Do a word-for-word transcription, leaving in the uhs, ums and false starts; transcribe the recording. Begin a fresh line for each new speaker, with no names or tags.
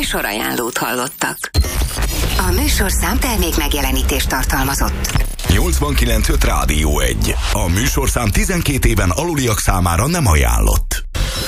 műsorajánlót hallottak. A műsorszám termék megjelenítést tartalmazott.
nyolcvankilenc öt Rádió egy. A műsorszám tizenkét éven aluliak számára nem ajánlott.